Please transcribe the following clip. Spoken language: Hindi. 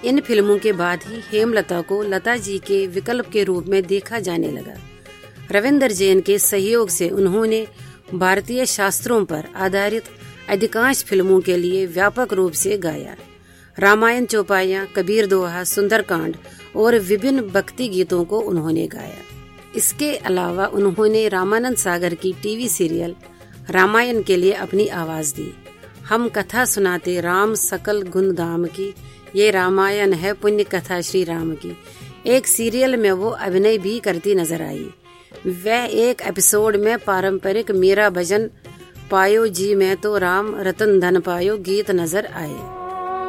इन फिल्मों के बाद ही हेमलता को लता जी के विकल्प के रूप में देखा जाने लगा। रविंदर जैन के सहयोग से उन्होंने भारतीय शास्त्रों पर आधारित अधिकांश फिल्मों के लिए व्यापक रूप से गाया। रामायण चौपाइयाँ, कबीर दोहा, सुंदरकांड और विभिन्न भक्ति गीतों को उन्होंने गाया। इसके अलावा उन्होंने रामानंद सागर की टीवी सीरियल रामायण के लिए अपनी आवाज दी। हम कथा सुनाते राम सकल गुण धाम की, ये रामायण है पुण्य कथा श्री राम की, एक सीरियल में वो अभिनय भी करती नजर आई। वह एक एपिसोड में पारंपरिक मीरा भजन पायो जी में तो राम रतन धन पायो गीत नजर आए।